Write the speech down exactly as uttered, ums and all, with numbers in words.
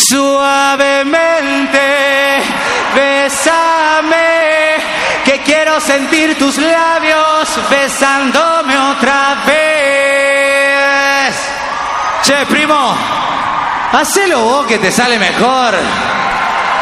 Suavemente, bésame, que quiero sentir tus labios besándome otra vez. Che, primo, hacelo vos que te sale mejor.